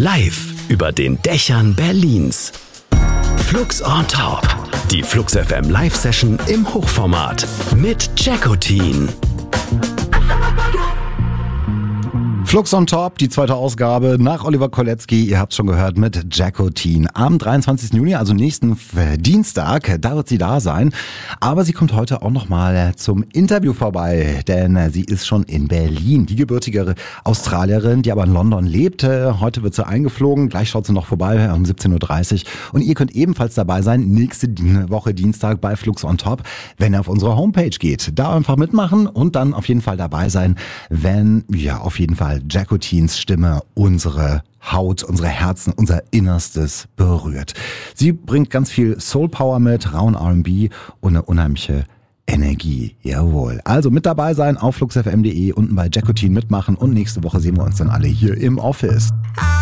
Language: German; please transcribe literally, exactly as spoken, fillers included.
Live über den Dächern Berlins. Flux on Top. Die Flux F M Live-Session im Hochformat mit Jackotin. Flux on Top, die zweite Ausgabe nach Oliver Kolecki, ihr habt schon gehört, mit Jackotin. Am dreiundzwanzigsten Juni, also nächsten Dienstag, da wird sie da sein. Aber sie kommt heute auch nochmal zum Interview vorbei, denn sie ist schon in Berlin. Die gebürtige Australierin, die aber in London lebte. Heute wird sie eingeflogen, gleich schaut sie noch vorbei um siebzehn Uhr dreißig. Und ihr könnt ebenfalls dabei sein, nächste Woche Dienstag bei Flux on Top, wenn ihr auf unsere Homepage geht. Da einfach mitmachen und dann auf jeden Fall dabei sein, wenn, ja, auf jeden Fall Jackotins Stimme unsere Haut, unsere Herzen, unser Innerstes berührt. Sie bringt ganz viel Soul Power mit, rauen R und B und eine unheimliche Energie. Jawohl. Also mit dabei sein auf flux f m punkt d e, unten bei Jackotin mitmachen und nächste Woche sehen wir uns dann alle hier im Office.